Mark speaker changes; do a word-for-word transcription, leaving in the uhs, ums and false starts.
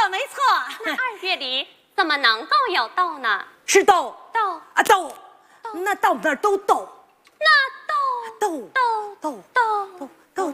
Speaker 1: 没错。
Speaker 2: 那二月里怎么能够有豆呢？
Speaker 1: 是豆
Speaker 2: 豆
Speaker 1: 啊豆，那到那儿都豆，
Speaker 2: 那豆
Speaker 1: 豆
Speaker 2: 豆
Speaker 1: 豆
Speaker 2: 豆
Speaker 1: 豆